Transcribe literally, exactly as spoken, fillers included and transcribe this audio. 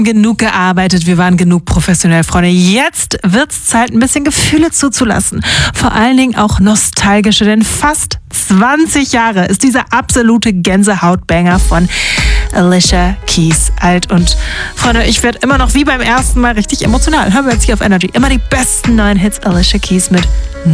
Genug gearbeitet, wir waren genug professionell, Freunde. Jetzt wird's Zeit, ein bisschen Gefühle zuzulassen. Vor allen Dingen auch nostalgische, denn fast zwanzig Jahre ist dieser absolute Gänsehautbanger von Alicia Keys alt. Und Freunde, ich werde immer noch wie beim ersten Mal richtig emotional. Hören wir jetzt hier auf Energy immer die besten neuen Hits Alicia Keys mit